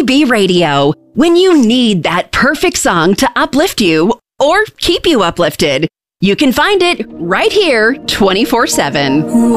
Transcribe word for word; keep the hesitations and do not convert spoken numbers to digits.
B Radio. When you need that perfect song to uplift you or keep you uplifted, you can find it right here twenty-four seven.